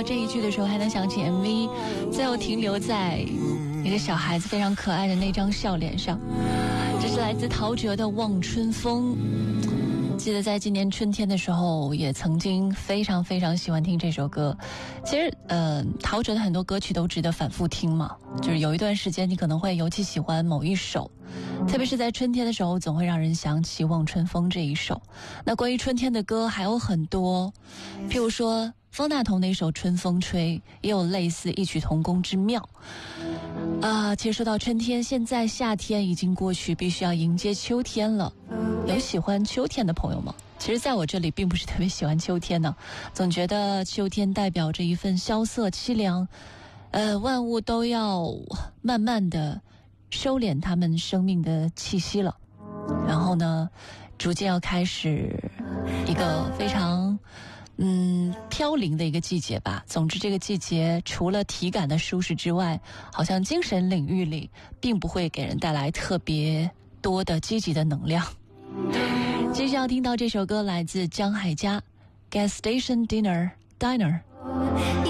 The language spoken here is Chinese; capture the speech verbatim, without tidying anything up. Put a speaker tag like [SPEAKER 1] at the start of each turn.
[SPEAKER 1] 到这一句的时候，还能想起 M V， 最后停留在一个小孩子非常可爱的那张笑脸上。这是来自陶喆的《望春风》。记得在今年春天的时候，也曾经非常非常喜欢听这首歌。其实，呃，陶喆的很多歌曲都值得反复听嘛。就是有一段时间，你可能会尤其喜欢某一首，特别是在春天的时候，总会让人想起《望春风》这一首。那关于春天的歌还有很多，譬如说方大同那首《春风吹》，也有类似异曲同工之妙。啊，其实说到春天，现在夏天已经过去，必须要迎接秋天了。有喜欢秋天的朋友吗？其实在我这里并不是特别喜欢秋天呢，总觉得秋天代表着一份萧瑟凄凉，呃，万物都要慢慢的收敛他们生命的气息了，然后呢，逐渐要开始一个非常嗯，飘零的一个季节吧。总之这个季节除了体感的舒适之外，好像精神领域里并不会给人带来特别多的积极的能量。接下来要听到这首歌来自江海佳 Gas Station Dinner Diner。